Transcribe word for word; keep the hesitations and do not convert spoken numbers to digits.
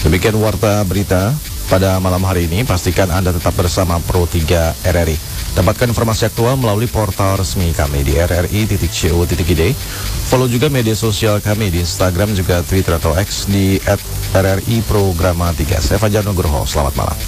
Demikian warta berita pada malam hari ini. Pastikan Anda tetap bersama Pro tiga R R I. Dapatkan informasi aktual melalui portal resmi kami di r r i titik co titik i d. Follow juga media sosial kami di Instagram juga Twitter atau X di at r r i programa tiga. Saya Fajar Nugroho, selamat malam.